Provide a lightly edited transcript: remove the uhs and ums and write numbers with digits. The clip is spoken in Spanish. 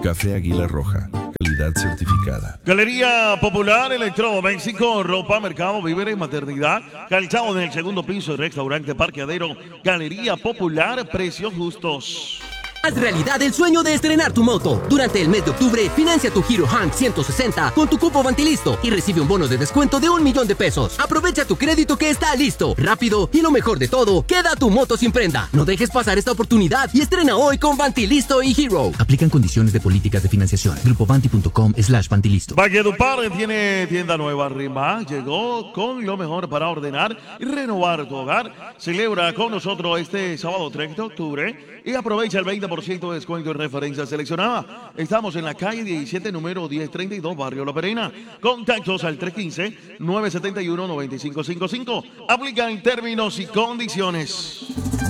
Café Águila Roja, calidad certificada. Galería Popular, Electrodoméxico, ropa, mercado, víveres, maternidad, calzado en el segundo piso, restaurante, parqueadero. Galería Popular, precios justos. Haz realidad el sueño de estrenar tu moto. Durante el mes de octubre, financia tu Hero Hank 160 con tu cupo Vantilisto y recibe un bono de descuento de $1,000,000. Aprovecha tu crédito que está listo, rápido y lo mejor de todo, queda tu moto sin prenda. No dejes pasar esta oportunidad y estrena hoy con Vantilisto y Hero. Aplican condiciones de políticas de financiación. Grupovanti.com/Vantilisto. Valledupar tiene tienda nueva. Rima llegó con lo mejor para ordenar y renovar tu hogar. Celebra con nosotros este sábado 3 de octubre y aprovecha el 20% de descuento en referencia seleccionada. Estamos en la calle 17, número 1032, Barrio La Perena. Contactos al 315-971-9555. Aplican términos y condiciones.